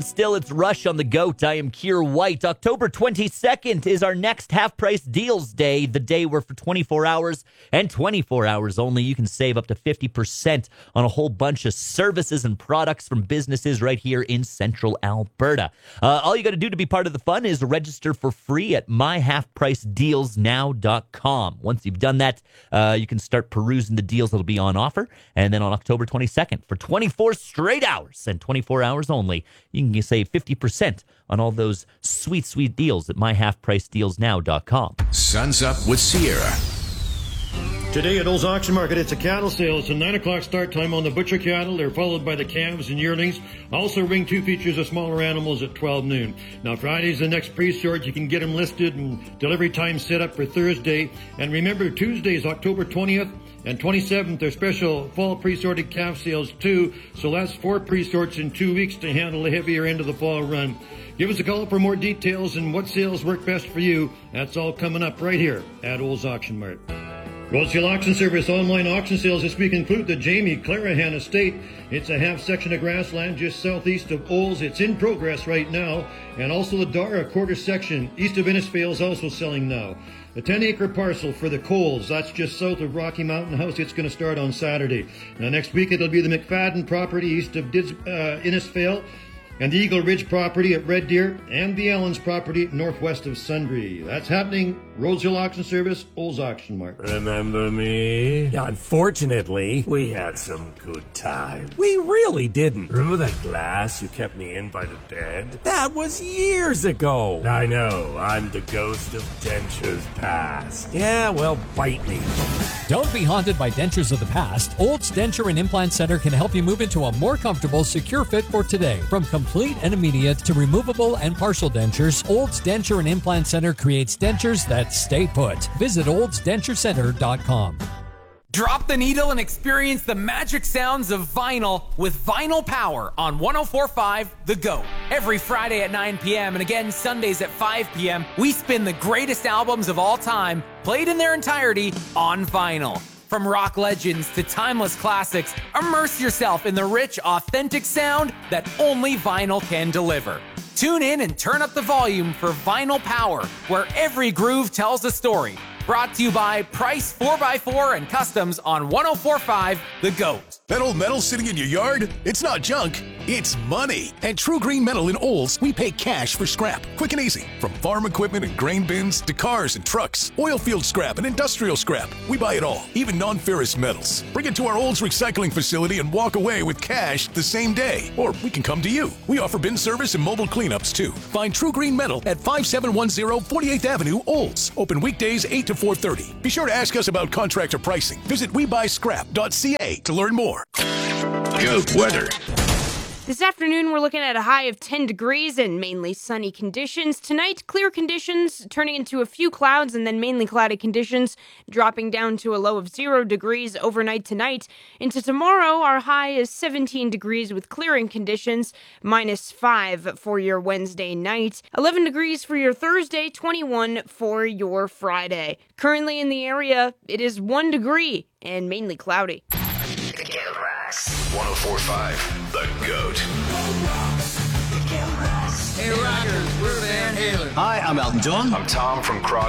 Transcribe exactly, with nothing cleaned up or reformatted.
Still, it's Rush on the Goat. I am Keir White. October twenty-second is our next half-price deals day, the day where for twenty-four hours and twenty-four hours only, you can save up to fifty percent on a whole bunch of services and products from businesses right here in central Alberta. Uh, all you got to do to be part of the fun is register for free at my half price deals now dot com. Once you've done that, uh, you can start perusing the deals that will be on offer. And then on October twenty-second, for twenty-four straight hours and twenty-four hours only, you can save fifty percent on all those sweet, sweet deals at my half price deals now dot com. Sun's Up with Sierra. Today at Olds Auction Market, it's a cattle sale. It's a nine o'clock start time on the butcher cattle. They're followed by the calves and yearlings. Also, ring two features of smaller animals at twelve noon. Now, Friday's the next pre-sort. You can get them listed and delivery time set up for Thursday. And remember, Tuesday's October twentieth and twenty-seventh are special fall pre-sorted calf sales too. So that's four pre-sorts in two weeks to handle the heavier end of the fall run. Give us a call for more details and what sales work best for you. That's all coming up right here at Olds Auction Mart. Wholesale Auction Service online auction sales this week include the Jamie Clarahan Estate. It's a half section of grassland just southeast of Olds. It's in progress right now. And also the Dara quarter section east of Innisfail is also selling now. The ten acre parcel for the Coles, that's just south of Rocky Mountain House. It's going to start on Saturday. Now next week it'll be the McFadden property east of Dids, uh, Innisfail, and the Eagle Ridge property at Red Deer, and the Allens property northwest of Sundre. That's happening. Roseville Auction Service, Olds Auction Mart. Remember me? Unfortunately, we had some good times. We really didn't. Remember that glass you kept me in by the bed? That was years ago. I know. I'm the ghost of dentures past. Yeah, well, bite me. Don't be haunted by dentures of the past. Olds Denture and Implant Center can help you move into a more comfortable, secure fit for today. From complete and immediate to removable and partial dentures, Olds Denture and Implant Center creates dentures that stay put. Visit olds denture center dot com. Drop the needle and experience the magic sounds of vinyl with Vinyl Power on one oh four point five The Goat. Every Friday at nine p.m. and again Sundays at five p.m., we spin the greatest albums of all time, played in their entirety on vinyl. From rock legends to timeless classics, immerse yourself in the rich, authentic sound that only vinyl can deliver. Tune in and turn up the volume for Vinyl Power, where every groove tells a story. Brought to you by Price four by four and Customs on one oh four point five The Goat. That old metal sitting in your yard? It's not junk, it's money. At True Green Metal in Olds, we pay cash for scrap, quick and easy. From farm equipment and grain bins to cars and trucks, oil field scrap and industrial scrap. We buy it all, even non-ferrous metals. Bring it to our Olds recycling facility and walk away with cash the same day. Or we can come to you. We offer bin service and mobile cleanups too. Find True Green Metal at five seven one zero forty-eighth Avenue, Olds. Open weekdays eight to four thirty. Be sure to ask us about contractor pricing. Visit we buy scrap dot c a to learn more. Goat weather. This afternoon, we're looking at a high of ten degrees and mainly sunny conditions. Tonight, clear conditions turning into a few clouds and then mainly cloudy conditions, dropping down to a low of zero degrees overnight tonight. Into tomorrow, our high is seventeen degrees with clearing conditions, minus five for your Wednesday night, eleven degrees for your Thursday, twenty-one for your Friday. Currently in the area, it is one degree and mainly cloudy. one oh four point five The Goat. Hey, rockers, we're Van Halen. Hi, I'm Elton John. I'm Tom from Cross